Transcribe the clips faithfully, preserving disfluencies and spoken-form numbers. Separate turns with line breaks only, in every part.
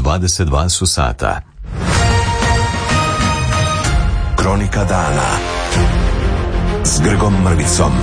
dvadeset dva su sata.
Kronika dana s Grgom Mrvicom.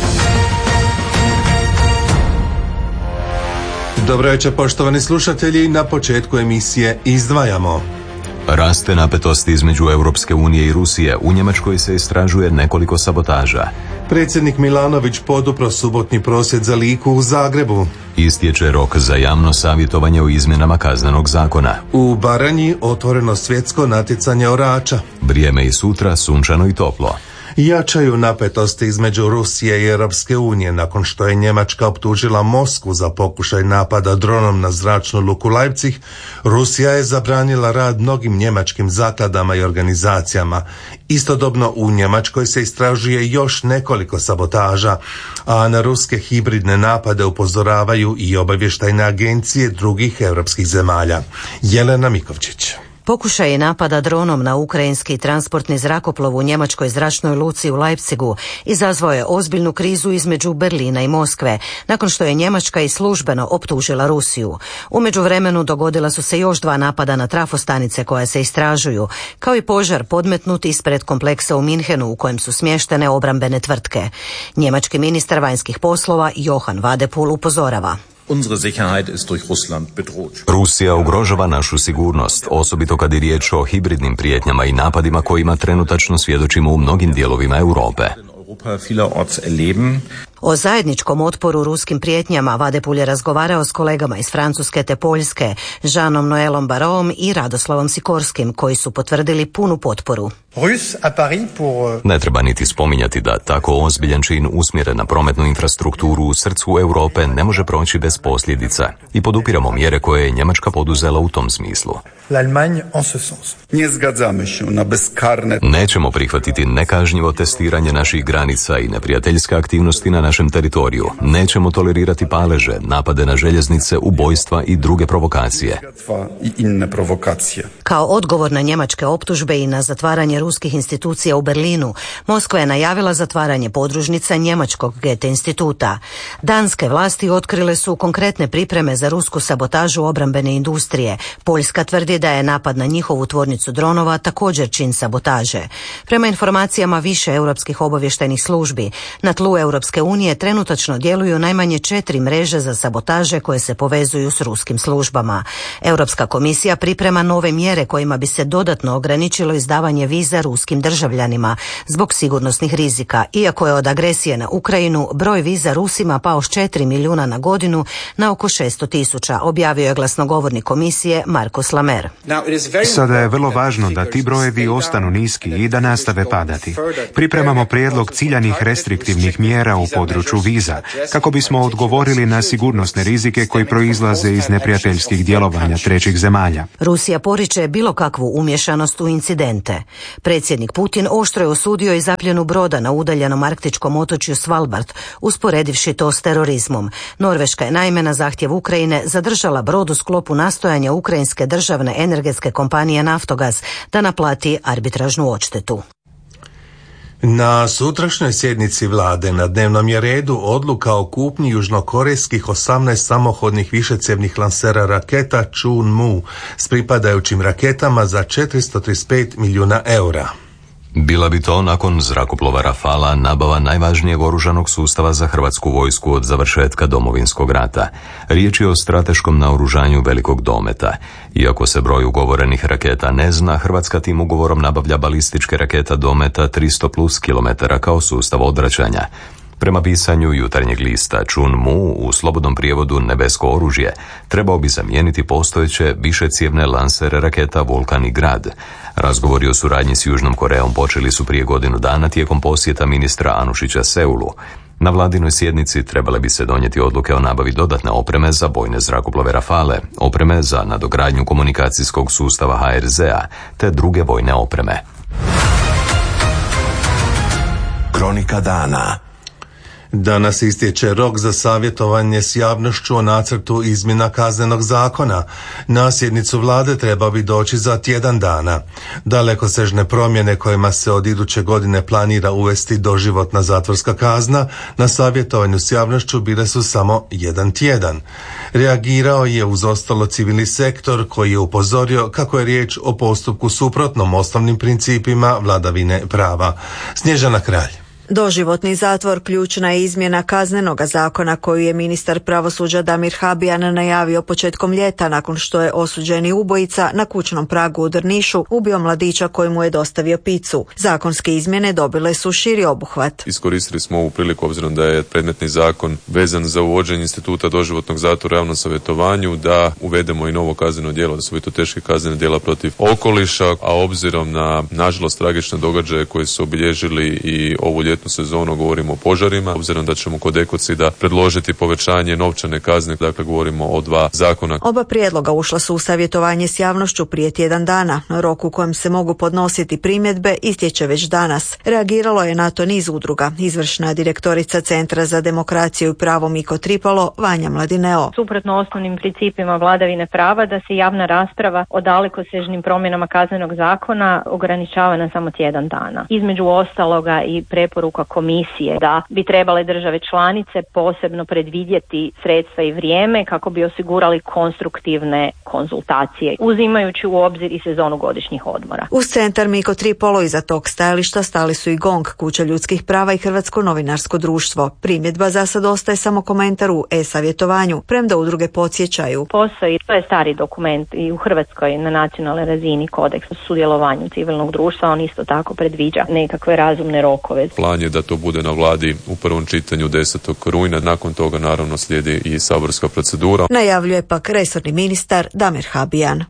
Dobro večer, poštovani slušatelji. Na početku emisije izdvajamo.
Raste napetost između Europske unije i Rusije. U Njemačkoj se istražuje nekoliko sabotaža.
Predsjednik Milanović podupro subotni prosvjed za Liku u Zagrebu.
Istječe rok za javno savjetovanje o izmjenama kaznenog zakona.
U Baranji otvoreno svjetsko natjecanje orača.
Vrijeme i sutra sunčano i toplo.
Jačaju napetosti između Rusije i Europske unije nakon što je Njemačka optužila Moskvu za pokušaj napada dronom na zračnu luku Leipzig. Rusija je zabranila rad mnogim njemačkim zakladama i organizacijama. Istodobno u Njemačkoj se istražuje još nekoliko sabotaža, a na ruske hibridne napade upozoravaju i obavještajne agencije drugih europskih zemalja. Jelena Mikovčić.
Pokušaj napada dronom na ukrajinski transportni zrakoplov u njemačkoj zračnoj luci u Leipzigu izazvao je ozbiljnu krizu između Berlina i Moskve, nakon što je Njemačka i službeno optužila Rusiju. U međuvremenu dogodila su se još dva napada na trafostanice koje se istražuju, kao i požar podmetnut ispred kompleksa u Minhenu u kojem su smještene obrambene tvrtke. Njemački ministar vanjskih poslova Johann Wadephul upozorava.
Rusija ugrožava našu sigurnost, osobito kad je riječ o hibridnim prijetnjama i napadima kojima trenutačno svjedočimo u mnogim dijelovima Europe.
O zajedničkom otporu ruskim prijetnjama Wadephul je razgovarao s kolegama iz Francuske te Poljske, Jeanom Noelom Barroom i Radoslavom Sikorskim, koji su potvrdili punu potporu.
Ne treba niti spominjati da tako ozbiljan čin usmjeren na prometnu infrastrukturu u srcu Europe ne može proći bez posljedica i podupiramo mjere koje je Njemačka poduzela u tom smislu. Nećemo prihvatiti nekažnjivo testiranje naših granica i neprijateljske aktivnosti na našem teritoriju. Nećemo tolerirati paleže, napade na željeznice, ubojstva i druge provokacije.
Kao odgovor na njemačke optužbe i na zatvaranje ruskih institucija u Berlinu, Moskva je najavila zatvaranje podružnica njemačkog Goethe instituta. Danske vlasti otkrile su konkretne pripreme za rusku sabotažu obrambene industrije. Poljska tvrdi da je napad na njihovu tvornicu dronova također čin sabotaže. Prema informacijama više europskih obavještajnih službi, na tlu Europske unije trenutačno djeluju najmanje četiri mreže za sabotaže koje se povezuju s ruskim službama. Europska komisija priprema nove mjere kojima bi se dodatno ograničilo izdavanje viza ruskim državljanima zbog sigurnosnih rizika, iako je od agresije na Ukrajinu broj viza Rusima pao s četiri milijuna na godinu na oko šesto tisuća, objavio je glasnogovornik komisije Markus Lamer.
Sada je vrlo važno da ti brojevi ostanu niski i da nastave padati. Pripremamo prijedlog ciljanih restriktivnih mjera u području viza, kako bismo odgovorili na sigurnosne rizike koji proizlaze iz neprijateljskih djelovanja trećih zemalja.
Rusija poriče bilo kakvu umješanost u incidente. Predsjednik Putin oštro je osudio i zapljenu broda na udaljenom arktičkom otočju Svalbard, usporedivši to s terorizmom. Norveška je naime na zahtjev Ukrajine zadržala brod u sklopu nastojanja ukrajinske državne energetske kompanije Naftogaz da naplati arbitražnu odštetu.
Na sutrašnjoj sjednici vlade na dnevnom je redu odluka o kupnji južnokorejskih osamnaest samohodnih višecjevnih lansera raketa Chunmoo s pripadajućim raketama za četiristo trideset pet milijuna eura.
Bila bi to nakon zrakoplova Rafala nabava najvažnijeg oružanog sustava za hrvatsku vojsku od završetka Domovinskog rata. Riječ je o strateškom naoružanju velikog dometa. Iako se broj ugovorenih raketa ne zna, Hrvatska tim ugovorom nabavlja balističke raketa dometa tristo plus kilometara kao sustav odvraćanja. Prema pisanju Jutarnjeg lista, Chunmoo, u slobodnom prijevodu nebesko oružje, trebao bi zamijeniti postojeće višecijevne lansere raketa Vulkan i Grad. Razgovori o suradnji s Južnom Korejom počeli su prije godinu dana tijekom posjeta ministra Anušića Seulu. Na vladinoj sjednici trebale bi se donijeti odluke o nabavi dodatne opreme za bojne zrakoplove Rafale, opreme za nadogradnju komunikacijskog sustava H R Z-a, te druge vojne opreme.
Kronika dana.
Danas istječe rok za savjetovanje s javnošću o nacrtu izmjena Kaznenog zakona. Na sjednicu vlade treba bi doći za tjedan dana. Dalekosežne promjene kojima se od iduće godine planira uvesti doživotna zatvorska kazna na savjetovanju s javnošću bile su samo jedan tjedan. Reagirao je uz ostalo civilni sektor koji je upozorio kako je riječ o postupku suprotnom osnovnim principima vladavine prava. Snježana Kralj.
Doživotni zatvor ključna je izmjena Kaznenoga zakona koju je ministar pravosuđa Damir Habijan najavio početkom ljeta nakon što je osuđeni ubojica na kućnom pragu u Drnišu ubio mladića koji mu je dostavio picu. Zakonske izmjene dobile su širi obuhvat.
Iskoristili smo ovu priliku obzirom da je predmetni zakon vezan za uvođenje instituta doživotnog zatvora u javnom savjetovanju da uvedemo i novo kazneno djelo, da su to teške kaznene djela protiv okoliša, a obzirom na nažalost tragične događaje koji su obilježili i ovu ljetnu sezonu, govorimo o požarima, obzirom da ćemo kod ekocida predložiti povećanje novčane kazne, dakle govorimo o dva zakona.
Oba prijedloga ušla su u savjetovanje s javnošću prije tjedan dana. Rok u kojem se mogu podnositi primjedbe istječe već danas. Reagiralo je na to niz udruga. Izvršna direktorica Centra za demokraciju i pravo Miko Tripalo, Vanja Mladineo.
Suprotno osnovnim principima vladavine prava da se javna rasprava o dalekosežnim promjenama Kaznenog zakona ograničava na samo tjedan dana. Između ostaloga i preporuka komisije da bi trebale države članice posebno predvidjeti sredstva i vrijeme kako bi osigurali konstruktivne konzultacije, uzimajući u obzir i sezonu godišnjih odmora.
Uz centar Miko Tripolo iza tog stajališta stali su i GONG, Kuća ljudskih prava i Hrvatsko novinarsko društvo. Primjedba za sad ostaje samo komentar u e-savjetovanju, premda udruge podsjećaju.
Postoji, to je stari dokument i u Hrvatskoj na nacionalnoj razini kodeks o sudjelovanju civilnog društva, on isto tako predviđa nekakve razumne rokove.
Plan je da to bude na vladi u prvom čitanju desetog rujna, nakon toga naravno slijedi i saborska procedura.
Najavljuje pak resorni ministar Damir Habijan.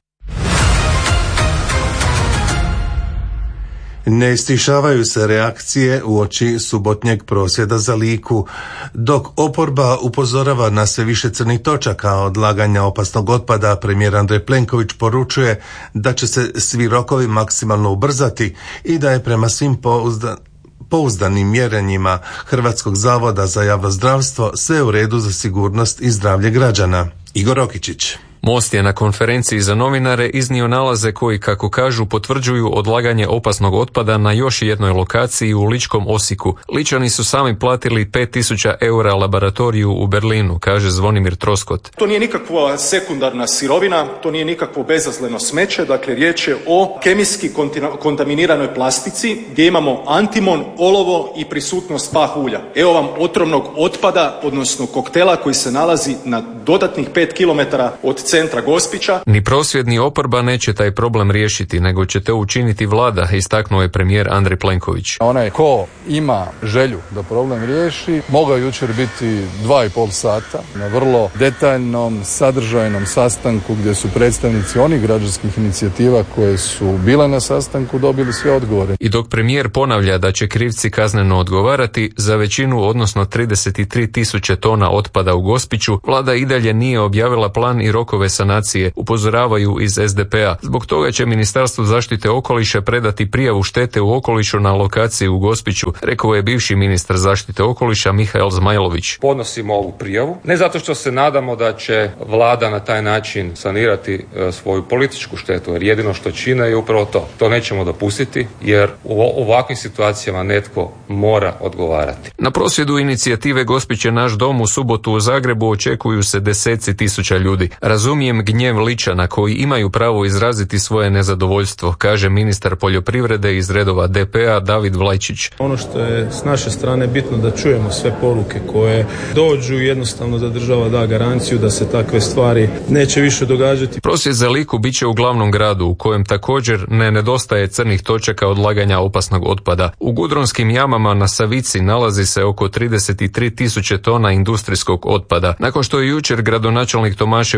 Ne istišavaju se reakcije uoči subotnjeg prosvjeda za Liku. Dok oporba upozorava na sve više crnih točaka odlaganja opasnog otpada, premijer Andrej Plenković poručuje da će se svi rokovi maksimalno ubrzati i da je prema svim pouzda, pouzdanim mjerenjima Hrvatskog zavoda za javno zdravstvo sve u redu za sigurnost i zdravlje građana. Igor Okičić.
Most je na konferenciji za novinare iznio nalaze koji, kako kažu, potvrđuju odlaganje opasnog otpada na još jednoj lokaciji u Ličkom Osijeku. Ličani su sami platili pet tisuća eura laboratoriju u Berlinu, kaže Zvonimir Troskot.
To nije nikakva sekundarna sirovina, to nije nikakvo bezazleno smeće, dakle riječ je o kemijski kontaminiranoj plastici gdje imamo antimon, olovo i prisutnost pah ulja. Evo vam otrovnog otpada, odnosno koktela koji se nalazi na dodatnih pet kilometara od centra Gospića.
Ni prosvjed ni oporba neće taj problem riješiti, nego će to učiniti vlada, istaknuo je premijer Andrej Plenković.
Onaj ko ima želju da problem riješi, mogao jučer biti dva i pol sata na vrlo detaljnom, sadržajnom sastanku gdje su predstavnici onih građanskih inicijativa koje su bile na sastanku dobili sve odgovore.
I dok premijer ponavlja da će krivci kazneno odgovarati za većinu, odnosno trideset tri tisuće tona otpada u Gospiću, vlada i dalje nije objavila plan i rokove sanacije, upozoravaju iz es de pe a. Zbog toga će Ministarstvo zaštite okoliša predati prijavu štete u okolišu na lokaciji u Gospiću, rekao je bivši ministar zaštite okoliša Mihael Zmajlović.
Podnosimo ovu prijavu, ne zato što se nadamo da će vlada na taj način sanirati e, svoju političku štetu, jer jedino što čine je upravo to. To nećemo dopustiti, jer u ovakvim situacijama netko mora odgovarati.
Na prosvjedu inicijative Gospić je naš dom u subotu u Zagrebu očekuju se deseci tisuća ljudi. Razumijem gnjev Ličana koji imaju pravo izraziti svoje nezadovoljstvo, kaže ministar poljoprivrede iz redova de pe a David Vlajčić.
Ono što je s naše strane bitno da čujemo sve poruke koje dođu i jednostavno da država da garanciju da se takve stvari neće više događati.
Prosvjed za Liku bit će u glavnom gradu u kojem također ne nedostaje crnih točaka odlaganja opasnog otpada. U Gudronskim jamama na Savici nalazi se oko trideset tri tisuće tona industrijskog otpada. Nakon što je jučer gradonačelnik Tomašević rekao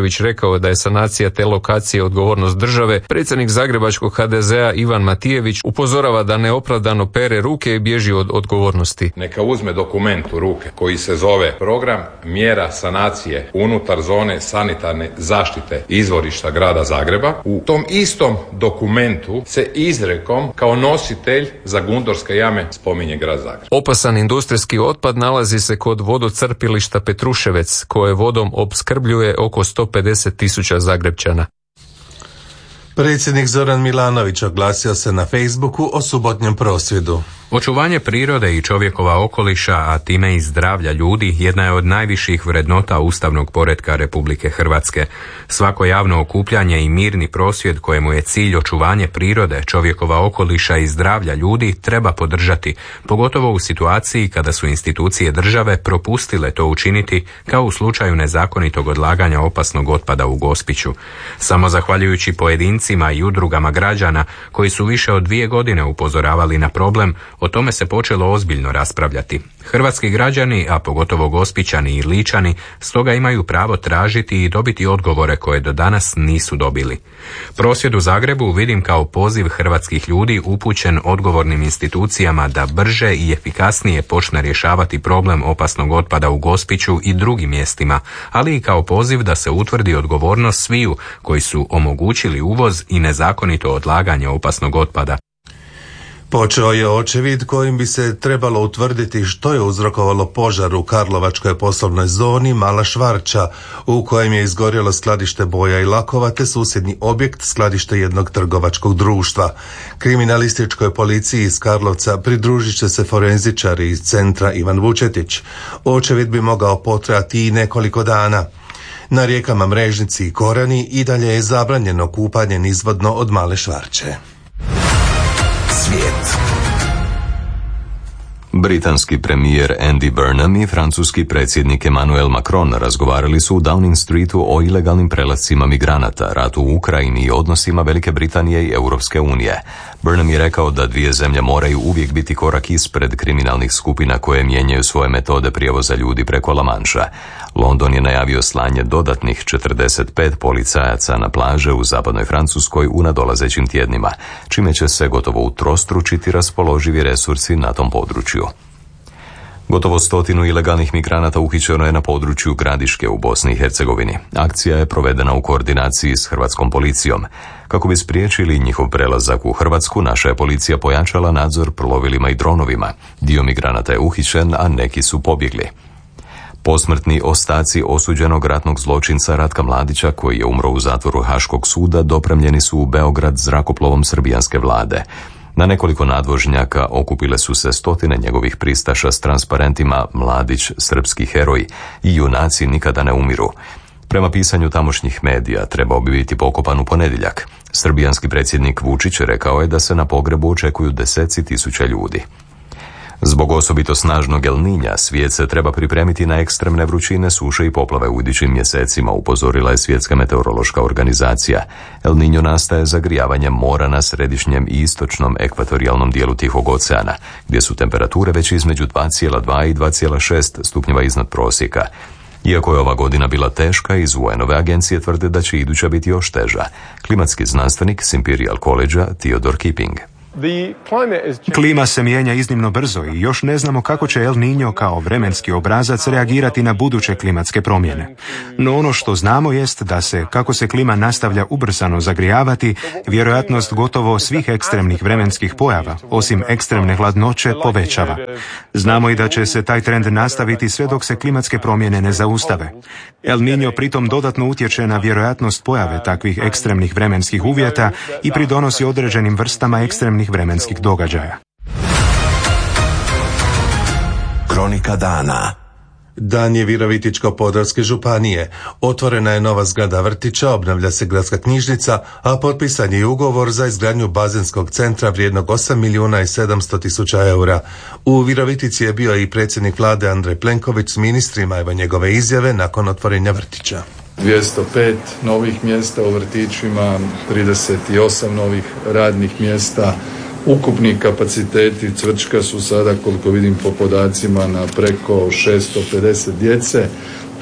rekao da je sanacija te lokacije odgovornost države, predsjednik zagrebačkog ha de zea Ivan Matijević upozorava da neopravdano pere ruke i bježi od odgovornosti.
Neka uzme dokument u ruke koji se zove Program mjera sanacije unutar zone sanitarne zaštite izvorišta grada Zagreba. U tom istom dokumentu se izrekom kao nositelj za Gundorske jame spominje grad Zagreb.
Opasan industrijski otpad nalazi se kod vodocrpilišta Petruševec, koje vodom opskrbljuje oko sto pedeset tisuća Zagrebčana.
Predsjednik Zoran Milanović oglasio se na Facebooku o subotnjem prosvjedu.
Očuvanje prirode i čovjekova okoliša, a time i zdravlja ljudi, jedna je od najviših vrednota ustavnog poretka Republike Hrvatske. Svako javno okupljanje i mirni prosvjed kojemu je cilj očuvanje prirode, čovjekova okoliša i zdravlja ljudi treba podržati, pogotovo u situaciji kada su institucije države propustile to učiniti, kao u slučaju nezakonitog odlaganja opasnog otpada u Gospiću. Samo zahvaljujući pojedincima i udrugama građana koji su više od dvije godine upozoravali na problem, o tome se počelo ozbiljno raspravljati. Hrvatski građani, a pogotovo Gospićani i Ličani, stoga imaju pravo tražiti i dobiti odgovore koje do danas nisu dobili. Prosvjed u Zagrebu vidim kao poziv hrvatskih ljudi upućen odgovornim institucijama da brže i efikasnije počne rješavati problem opasnog otpada u Gospiću i drugim mjestima, ali i kao poziv da se utvrdi odgovornost sviju koji su omogućili uvoz i nezakonito odlaganje opasnog otpada.
Počeo je očevid kojim bi se trebalo utvrditi što je uzrokovalo požar u Karlovačkoj poslovnoj zoni Mala Švarča, u kojem je izgorjelo skladište boja i lakova te susjedni objekt, skladište jednog trgovačkog društva. Kriminalističkoj policiji iz Karlovca pridružit će se forenzičari iz centra Ivan Vučetić. Očevid bi mogao potrajati i nekoliko dana. Na rijekama Mrežnici i Korani i dalje je zabranjeno kupanje nizvodno od Male Švarče.
Svijet.
Britanski premijer Andy Burnham i francuski predsjednik Emmanuel Macron razgovarali su u Downing Streetu o ilegalnim prelascima migranata, ratu u Ukrajini i odnosima Velike Britanije i Europske unije. Burnham je rekao da dvije zemlje moraju uvijek biti korak ispred kriminalnih skupina koje mijenjaju svoje metode prijevoza ljudi preko La Manša. London je najavio slanje dodatnih četrdeset pet policajaca na plaže u zapadnoj Francuskoj u nadolazećim tjednima, čime će se gotovo utrostručiti raspoloživi resursi na tom području. Gotovo stotinu ilegalnih migranata uhićeno je na području Gradiške u Bosni i Hercegovini. Akcija je provedena u koordinaciji s hrvatskom policijom. Kako bi spriječili njihov prelazak u Hrvatsku, naša je policija pojačala nadzor plovilima i dronovima. Dio migranata je uhićen, a neki su pobjegli. Posmrtni ostaci osuđenog ratnog zločinca Ratka Mladića, koji je umro u zatvoru Haškog suda, dopremljeni su u Beograd zrakoplovom srbijanske vlade. Na nekoliko nadvožnjaka okupile su se stotine njegovih pristaša s transparentima "Mladić, srpski heroj" i "Junaci nikada ne umiru". Prema pisanju tamošnjih medija trebao bi biti pokopan u ponedjeljak. Srbijanski predsjednik Vučić rekao je da se na pogrebu očekuju deseci tisuća ljudi. Zbog osobito snažnog El Niña svijet se treba pripremiti na ekstremne vrućine, suše i poplave u idućim mjesecima, upozorila je Svjetska meteorološka organizacija. El Niño nastaje zagrijavanjem mora na središnjem i istočnom ekvatorijalnom dijelu Tihog oceana, gdje su temperature već između dva zarez dva i dva zarez šest stupnjeva iznad prosjeka. Iako je ova godina bila teška, iz U N-ove agencije tvrde da će iduća biti još teža. Klimatski znanstvenik s Imperial College-a Theodore Keeping.
Klima se mijenja iznimno brzo i još ne znamo kako će El Niño kao vremenski obrazac reagirati na buduće klimatske promjene. No ono što znamo jest da se, kako se klima nastavlja ubrzano zagrijavati, vjerojatnost gotovo svih ekstremnih vremenskih pojava, osim ekstremne hladnoće, povećava. Znamo i da će se taj trend nastaviti sve dok se klimatske promjene ne zaustave. El Niño pritom dodatno utječe na vjerojatnost pojave takvih ekstremnih vremenskih uvjeta i pridonosi određenim vrstama ekstremnih vremenskih događaja.
Kronika dana.
Dan je Virovitičko-podravske županije. Otvorena je nova zgrada vrtića, obnavlja se gradska knjižnica, a potpisan je ugovor za izgradnju bazenskog centra vrijednog osam milijuna i sedamsto tisuća eura. U Virovitici je bio i predsjednik vlade Andrej Plenković s ministrima, evo njegove izjave nakon otvorenja vrtića.
dvjesto pet novih mjesta u vrtićima, trideset osam novih radnih mjesta. Ukupni kapaciteti Cvrčka su sada, koliko vidim po podacima, na preko šesto pedeset djece,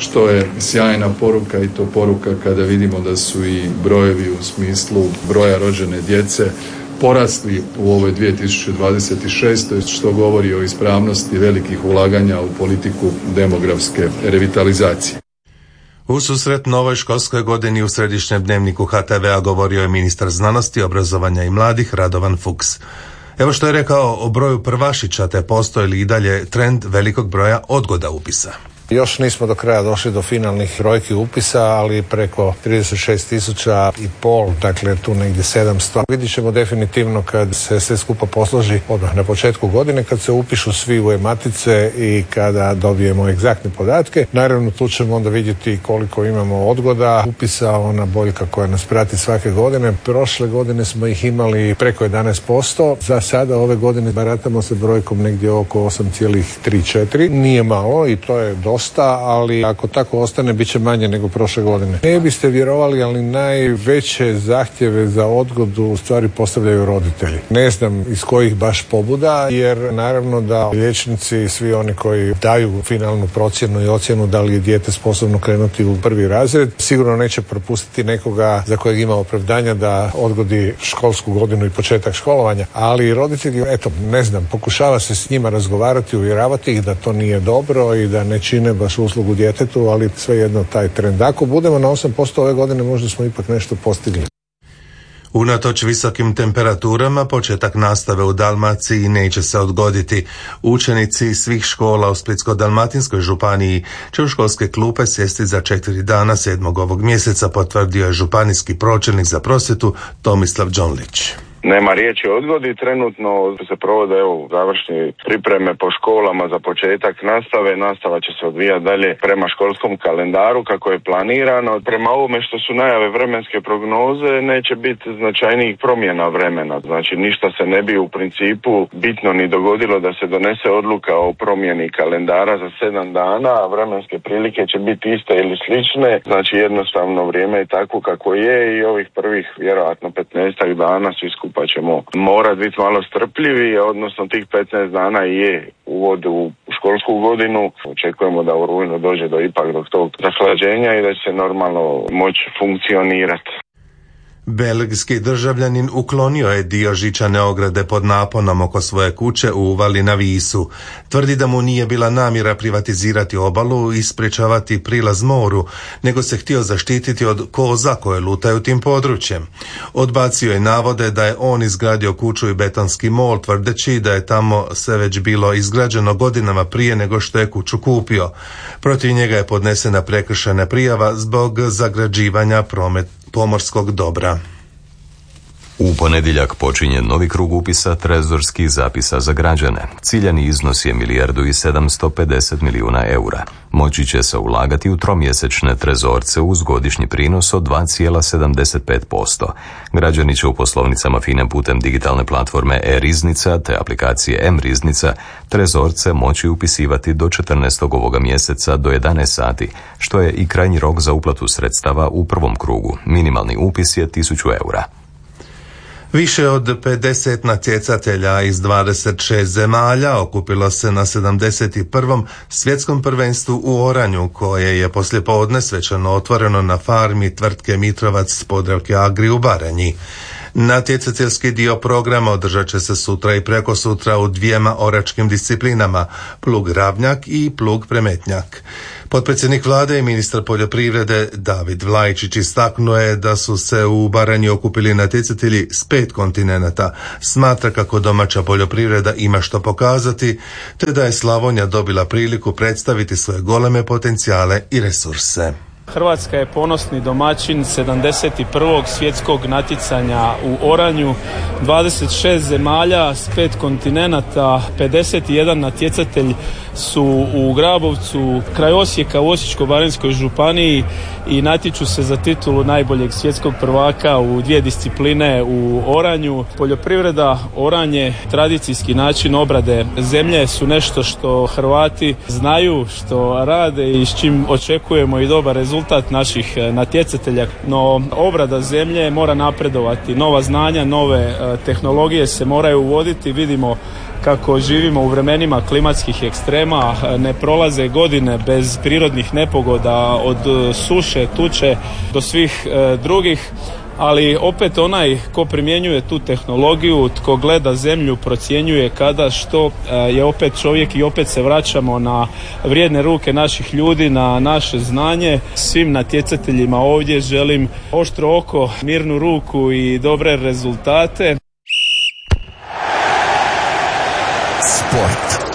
što je sjajna poruka i to poruka kada vidimo da su i brojevi u smislu broja rođene djece porasli u ovoj dvije tisuće dvadeset šestoj što govori o ispravnosti velikih ulaganja u politiku demografske revitalizacije.
U susret novoj školskoj godini u središnjem dnevniku ha te vea govorio je ministar znanosti, obrazovanja i mladih Radovan Fuchs. Evo što je rekao o broju prvašića, te postoji li i dalje trend velikog broja odgoda upisa.
Još nismo do kraja došli do finalnih brojki upisa, ali preko trideset šest tisuća i pol, dakle tu negdje sedamsto. Vidjet ćemo definitivno kad se sve skupa posloži odmah na početku godine, kad se upišu svi u e-matice i kada dobijemo egzaktne podatke. Naravno tu ćemo onda vidjeti koliko imamo odgoda upisa, ona boljka koja nas prati svake godine. Prošle godine smo ih imali preko jedanaest posto, za sada ove godine baratamo sa brojkom negdje oko osam zarez tri četiri. Nije malo i to je dosta, ali ako tako ostane bit će manje nego prošle godine. Ne biste vjerovali, ali najveće zahtjeve za odgodu u stvari postavljaju roditelji. Ne znam iz kojih baš pobuda, jer naravno da liječnici i svi oni koji daju finalnu procjenu i ocjenu da li je dijete sposobno krenuti u prvi razred, sigurno neće propustiti nekoga za kojeg ima opravdanja da odgodi školsku godinu i početak školovanja. Ali roditelji, eto, ne znam, pokušava se s njima razgovarati, uvjeravati ih da to nije dobro i da ne čine baš uslugu djetetu, ali svejedno taj trend. Ako budemo na osam posto ove godine, možda smo ipak nešto postigli.
Unatoč visokim temperaturama, početak nastave u Dalmaciji neće se odgoditi. Učenici svih škola u Splitsko-dalmatinskoj županiji će u školske klupe sjesti za četiri dana sedmog ovog mjeseca, potvrdio je županijski pročelnik za prosvjetu Tomislav Đonlić.
Nema riječi o odgodi, trenutno se provode evo završne pripreme po školama za početak nastave. Nastava će se odvijati dalje prema školskom kalendaru kako je planirano. Prema ovome što su najave vremenske prognoze neće biti značajnijih promjena vremena. Znači ništa se ne bi u principu bitno ni dogodilo da se donese odluka o promjeni kalendara za sedam dana, a vremenske prilike će biti iste ili slične. Znači jednostavno vrijeme je tako kako je i ovih prvih vjerojatno petnaestak dana svi skupa pa ćemo morati biti malo strpljivi, odnosno tih petnaest dana je uvod u školsku godinu. Očekujemo da u rujnu dođe do ipak do tog zahlađenja i da će se normalno moći funkcionirati.
Belgijski državljanin uklonio je dio žičane ograde pod naponom oko svoje kuće u uvali na Visu. Tvrdi da mu nije bila namjera privatizirati obalu i sprječavati prilaz moru, nego se htio zaštititi od koza koje lutaju tim područjem. Odbacio je navode da je on izgradio kuću i betonski mol, tvrdeći da je tamo sve već bilo izgrađeno godinama prije nego što je kuću kupio. Protiv njega je podnesena prekršajna prijava zbog zagrađivanja promet pomorskog dobra.
U ponedjeljak počinje novi krug upisa trezorskih zapisa za građane. Ciljani iznos je milijardu i sedamsto pedeset milijuna eura. Moći će se ulagati u tromjesečne trezorce uz godišnji prinos od dva zarez sedamdeset pet posto. Građani će u poslovnicama F I N A putem digitalne platforme e-riznica te aplikacije M-riznica trezorce moći upisivati do četrnaestog ovoga mjeseca do jedanaest sati, što je i krajnji rok za uplatu sredstava u prvom krugu. Minimalni upis je tisuću eura.
Više od pedeset natjecatelja iz dvadeset šest zemalja okupilo se na sedamdeset prvom svjetskom prvenstvu u oranju, koje je poslijepodne svečano otvoreno na farmi tvrtke Mitrovac Podravke Agri u Baranji. Natjecateljski dio programa održat će se sutra i prekosutra u dvijema oračkim disciplinama, plug ravnjak i plug premetnjak. Potpredsjednik vlade i ministar poljoprivrede David Vlajčić istaknuo je da su se u Baranji okupili natjecatelji s pet kontinenata. Smatra kako domaća poljoprivreda ima što pokazati, te da je Slavonija dobila priliku predstaviti svoje goleme potencijale i resurse.
Hrvatska je ponosni domaćin sedamdeset prvog svjetskog natjecanja u oranju, dvadeset šest zemalja s pet kontinenata, pedeset jedan natjecatelj su u Grabovcu, kraj Osijeka u Osječko-baranjskoj županiji i natječu se za titulu najboljeg svjetskog prvaka u dvije discipline u oranju. Poljoprivreda, oranje, tradicijski način obrade zemlje su nešto što Hrvati znaju, što rade i s čim očekujemo i dobar rezultat naših natjecatelja. No, obrada zemlje mora napredovati, nova znanja, nove tehnologije se moraju uvoditi. Vidimo kako živimo u vremenima klimatskih ekstrema, ne prolaze godine bez prirodnih nepogoda, od suše, tuče do svih e, drugih, ali opet onaj ko primjenjuje tu tehnologiju, tko gleda zemlju, procjenjuje kada što je opet čovjek i opet se vraćamo na vrijedne ruke naših ljudi, na naše znanje. Svim natjecateljima ovdje želim oštro oko, mirnu ruku i dobre rezultate.
Sport.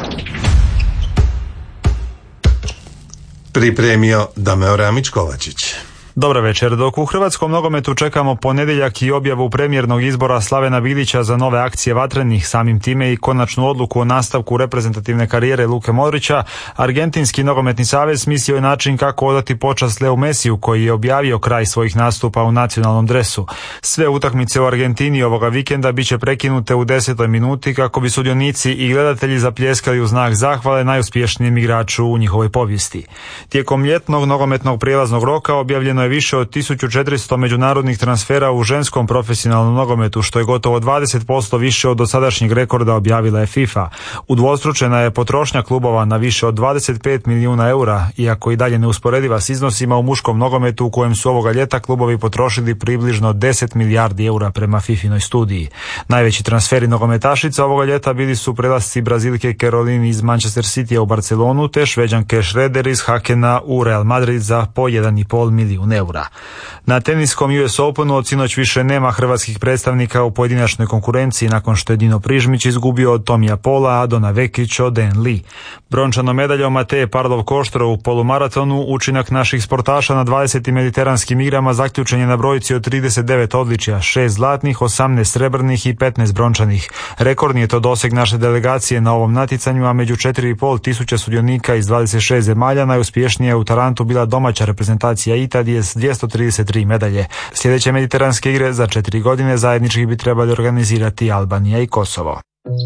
Pripremio Dameo Ramić-Kovačić.
Dobar večer. Dok u hrvatskom nogometu čekamo ponedjeljak i objavu premijernog izbora Slavena Bilića za nove akcije vatrenih, samim time i konačnu odluku o nastavku reprezentativne karijere Luke Modrića, Argentinski nogometni savez mislio je način kako odati počast Leu Mesiju, koji je objavio kraj svojih nastupa u nacionalnom dresu. Sve utakmice u Argentini ovoga vikenda bit će prekinute u desetoj minuti kako bi sudionici i gledatelji zapljeskali u znak zahvale najuspješnijem igraču u njihovoj povijesti. Tijekom ljetnog nogometnog prijelaznog roka objavljeno je više od tisuću četiristo međunarodnih transfera u ženskom profesionalnom nogometu, što je gotovo dvadeset posto više od dosadašnjeg rekorda, objavila je FIFA. Udvostručena je potrošnja klubova na više od dvadeset pet milijuna eura, iako i dalje neusporediva s iznosima u muškom nogometu u kojem su ovoga ljeta klubovi potrošili približno deset milijardi eura prema fifinoj studiji. Najveći transferi nogometašica ovoga ljeta bili su prelasci Brazilke Caroline iz Manchester Citya u Barcelonu te Šveđanke Schroeder iz Hakena u Real Madrid za po jedan i pol milijun eura. Na teniskom U S Openu od sinoć više nema hrvatskih predstavnika u pojedinačnoj konkurenciji nakon što je Dino Prižmić izgubio od Tomija Pola, a Dona Vekić od Dan Lee. Brončanom medaljom Mateje Parlov Koštro u polumaratonu učinak naših sportaša na dvadesetim mediteranskim igrama zaključen je na brojci od trideset devet odličja, šest zlatnih, osamnaest srebrnih i petnaest brončanih. Rekordni je to doseg naše delegacije na ovom natjecanju, a među četiri i pol tisuće sudionika iz dvadeset šest zemalja najuspješnija je u Tarantu bila domaća reprezentacija Italije s dvjesto trideset tri medalje. Sljedeće mediteranske igre za četiri godine zajednički bi trebali organizirati Albanija i Kosovo.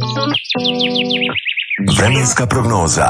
Vremenska prognoza.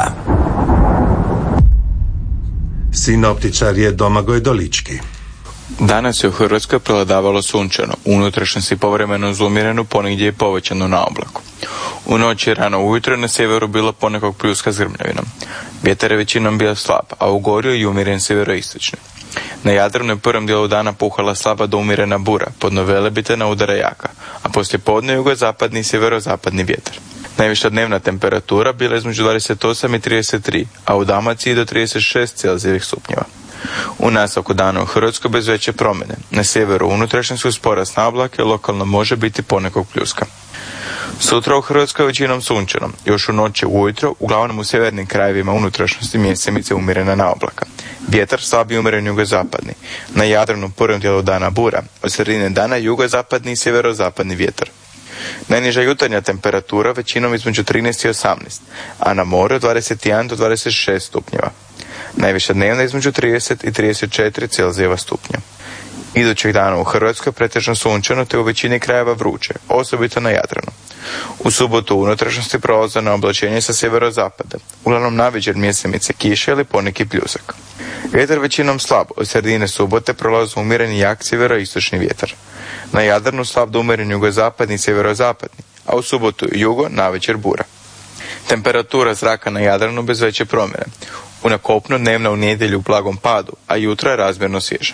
Sinoptičar je Domagoj Dolički.
Danas je u Hrvatskoj prevladavalo sunčano, u unutrašnjosti povremeno uz umjerenu, ponegdje i povećano na oblaku. U noći rano ujutro na sjeveru bilo ponekog pljuska s grmljavinom. Vjetar je većinom bio slab, a u gorju i umjeren sjeveroistočni. Na Jadranu je prvom dijelu dana puhala slaba do umjerena bura, podno Velebitena udara jaka, a poslije podne jugozapadni i sjeverozapadni vjetar. Najviša dnevna temperatura bila između dvadeset osam i trideset tri, a u Dalmaciji do trideset šest celzijevih stupnjeva. U nastavku dana u Hrvatskoj bez veće promjene. Na sjeveru unutrašnjosti uz porast na oblake lokalno može biti ponekog pljuska. Sutra u Hrvatskoj većinom sunčano, još u noći ujutro, uglavnom u sjevernim krajevima unutrašnjosti mjesemice umjerena na oblaka. Vjetar slab i umjeren jugozapadni. Na Jadranu u prvom dijelu dana bura, od sredine dana jugozapadni i sjeverozapadni vjetar. Najniža jutarnja temperatura većinom između trinaest i osamnaest, a na moru dvadeset jedan do dvadeset šest stupnjeva. Najviša dnevna između trideset i trideset četiri celzijeva stupnja. Idućeg dana u Hrvatskoj pretežno sunčano te u većini krajeva vruće, osobito na Jadranu. U subotu u unutrašnjosti prolaze na oblačenje sa sjeverozapada, uglavnom navečer mjesemice kiše ili poneki pljusak. Vjetar većinom slab, od sredine subote prolazi umjereni jak sjeveroistočni vjetar. Na Jadranu slab do umjeren jugozapadni i sjeverozapadni, a u subotu jugo navečer bura. Temperatura zraka na Jadranu bez veće promjene. U na kopnu dnevna u nedjelju u blagom padu, a jutro je razmjerno svježa.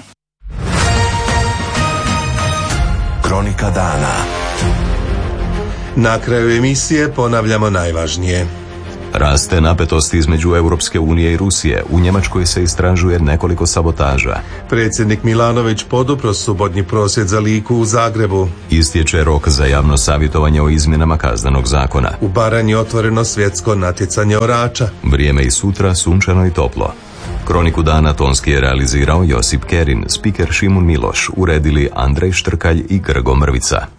Kronika dana.
Na kraju emisije ponavljamo najvažnije.
Raste napetost između Europske unije i Rusije. U Njemačkoj se istražuje nekoliko sabotaža.
Predsjednik Milanović podupro subotnji prosvjed za Liku u Zagrebu.
Istječe rok za javno savjetovanje o izmjenama kaznenog zakona.
U Baranji otvoreno svjetsko natjecanje orača.
Vrijeme i sutra sunčano i toplo. Kroniku dana tonski je realizirao Josip Kerin, spiker Šimun Miloš, uredili Andrej Štrkalj i Grgo Mrvica.